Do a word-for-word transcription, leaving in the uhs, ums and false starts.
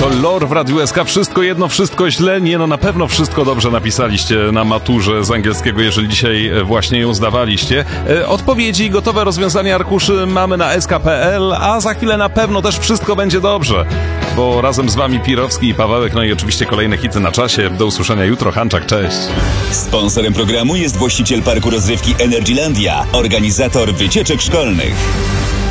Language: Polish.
To lore w Radiu S K. Wszystko jedno, wszystko źle. Nie, no na pewno wszystko dobrze napisaliście na maturze z angielskiego, jeżeli dzisiaj właśnie ją zdawaliście. Odpowiedzi i gotowe rozwiązania arkuszy mamy na S K kropka P L, a za chwilę na pewno też wszystko będzie dobrze. Bo razem z wami Pirowski i Pawełek, no i oczywiście kolejne hity na czasie. Do usłyszenia jutro. Hanczak, cześć. Sponsorem programu jest właściciel parku rozrywki Energylandia, organizator wycieczek szkolnych.